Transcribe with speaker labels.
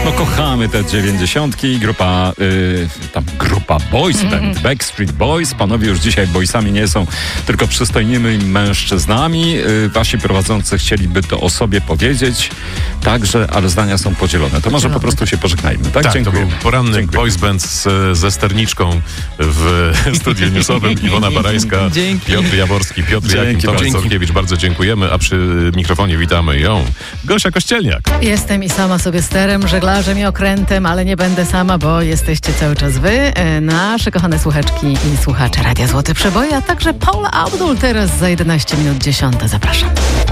Speaker 1: No kochamy te 90. Grupa boys band, Backstreet Boys. Panowie już dzisiaj boysami nie są, tylko przystojnymi mężczyznami. Wasi prowadzący chcieliby to o sobie powiedzieć, także, ale zdania są podzielone. To może po prostu się pożegnajmy, tak?
Speaker 2: Tak,
Speaker 1: Dziękuję.
Speaker 2: to był poranny boys band ze sterniczką w studiu newsowym. Iwona Barańska, Piotr Jaworski, Piotr Jakim, Tomasz Sorkiewicz. Bardzo dziękujemy, a przy mikrofonie witamy ją, Gosia Kościelniak.
Speaker 3: Jestem i sama sobie sterem, żeglarzem i okrętem, ale nie będę sama, bo jesteście cały czas wy, nasze kochane słuchaczki i słuchacze Radia Złote Przeboje, a także Paula Abdul teraz za 11 minut 10. Zapraszam.